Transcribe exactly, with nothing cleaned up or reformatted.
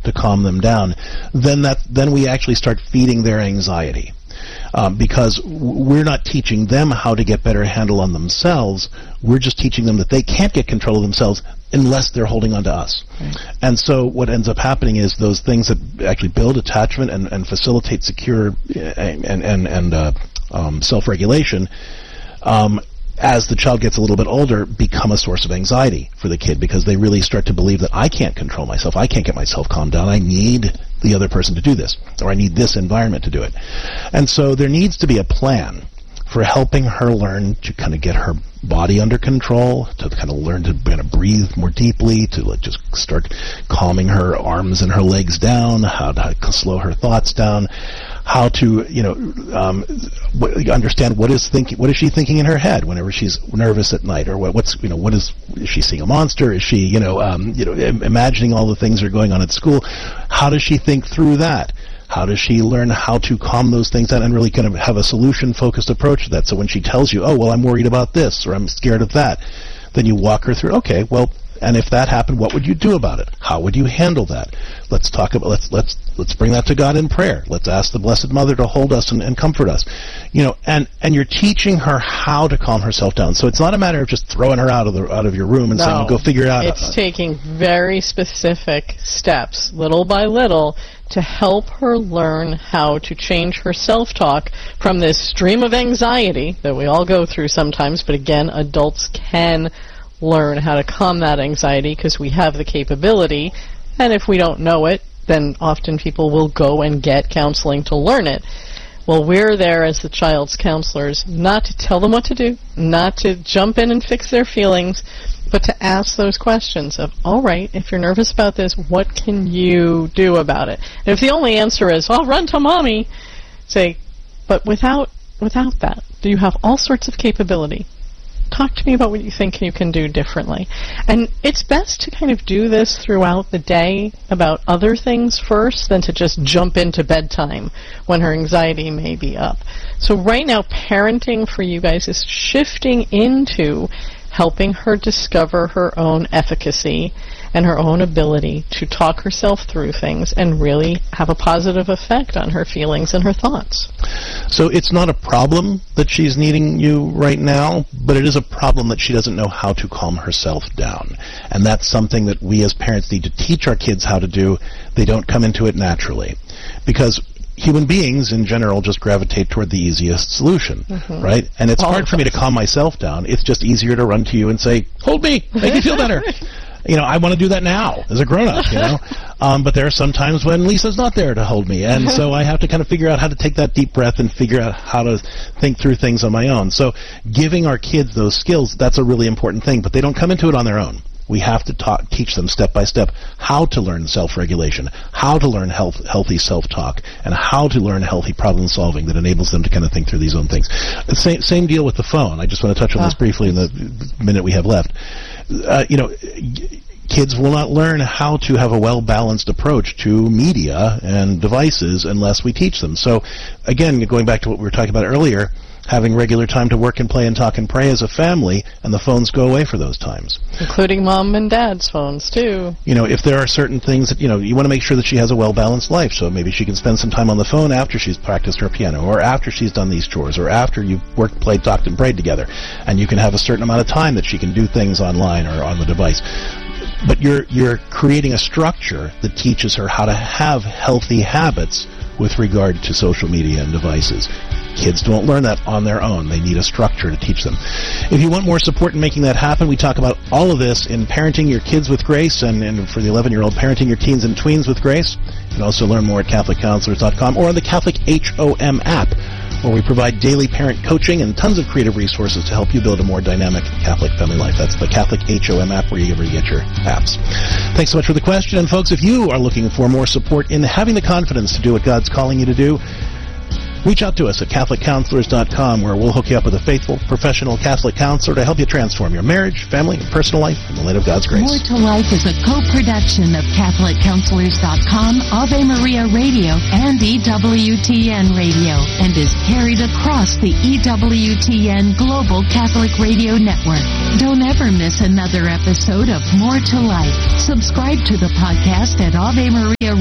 to calm them down, then that then we actually start feeding their anxiety. Um, because we're not teaching them how to get better handle on themselves. We're just teaching them that they can't get control of themselves unless they're holding on to us. Right. And so what ends up happening is those things that actually build attachment and, and facilitate secure and, and, and uh, um, self-regulation, um, as the child gets a little bit older, become a source of anxiety for the kid, because they really start to believe that I can't control myself. I can't get myself calmed down. I need the other person to do this, or I need this environment to do it. And so there needs to be a plan for helping her learn to kind of get her body under control, to kind of learn to kind of breathe more deeply, to like just start calming her arms and her legs down, how to slow her thoughts down, how to, you know, um, w- understand what is thinking, what is she thinking in her head whenever she's nervous at night, or what, what's, you know, what is, is she seeing a monster? Is she, you know, um, you know, im- imagining all the things that are going on at school? How does she think through that? How does she learn how to calm those things down and really kind of have a solution-focused approach to that? So when she tells you, oh, well, I'm worried about this, or I'm scared of that, then you walk her through, okay, well, and if that happened, what would you do about it? How would you handle that? Let's talk about, let's, let's, let's bring that to God in prayer. Let's ask the Blessed Mother to hold us and, and comfort us. You know, and, and you're teaching her how to calm herself down. So it's not a matter of just throwing her out of the, out of your room and no, saying, go figure it out. It's taking very specific steps, little by little, to help her learn how to change her self-talk from this stream of anxiety that we all go through sometimes, but again, adults can learn how to calm that anxiety because we have the capability, and if we don't know it, then often people will go and get counseling to learn it. Well, we're there as the child's counselors, not to tell them what to do, not to jump in and fix their feelings, but to ask those questions of, all right, if you're nervous about this, what can you do about it? And if the only answer is, I'll run to mommy, say, but without without that, do you have all sorts of capability? Talk to me about what you think you can do differently. And it's best to kind of do this throughout the day about other things first than to just jump into bedtime when her anxiety may be up. So right now, parenting for you guys is shifting into helping her discover her own efficacy and her own ability to talk herself through things and really have a positive effect on her feelings and her thoughts. So it's not a problem that she's needing you right now, but it is a problem that she doesn't know how to calm herself down. And that's something that we as parents need to teach our kids how to do. They don't come into it naturally. Because human beings, in general, just gravitate toward the easiest solution, mm-hmm. right? And it's All hard for me to calm myself down. It's just easier to run to you and say, hold me, make me feel better. You know, I want to do that now as a grown-up, you know. Um, but there are some times when Lisa's not there to hold me, and so I have to kind of figure out how to take that deep breath and figure out how to think through things on my own. So giving our kids those skills, that's a really important thing, but they don't come into it on their own. We have to ta- teach them step by step how to learn self-regulation, how to learn health, healthy self-talk, and how to learn healthy problem-solving that enables them to kind of think through these own things. The same, same deal with the phone. I just want to touch on this briefly in the minute we have left. Uh, you know, kids will not learn how to have a well-balanced approach to media and devices unless we teach them. So, again, going back to what we were talking about earlier, having regular time to work and play and talk and pray as a family, and the phones go away for those times. Including mom and dad's phones, too. You know, if there are certain things that, you know, you want to make sure that she has a well-balanced life, so maybe she can spend some time on the phone after she's practiced her piano, or after she's done these chores, or after you've worked, played, talked, and prayed together. And you can have a certain amount of time that she can do things online or on the device. But you're you're creating a structure that teaches her how to have healthy habits with regard to social media and devices. Kids don't learn that on their own. They need a structure to teach them. If you want more support in making that happen, we talk about all of this in Parenting Your Kids with Grace, and, and for the eleven-year-old, Parenting Your Teens and Tweens with Grace. You can also learn more at Catholic Counselors dot com or on the Catholic H O M app, where we provide daily parent coaching and tons of creative resources to help you build a more dynamic Catholic family life. That's the Catholic H O M app, wherever you get your apps. Thanks so much for the question. And folks, if you are looking for more support in having the confidence to do what God's calling you to do, reach out to us at Catholic Counselors dot com, where we'll hook you up with a faithful, professional Catholic counselor to help you transform your marriage, family, and personal life in the light of God's grace. More to Life is a co-production of Catholic Counselors dot com, Ave Maria Radio, and E W T N Radio, and is carried across the E W T N Global Catholic Radio Network. Don't ever miss another episode of More to Life. Subscribe to the podcast at Ave Maria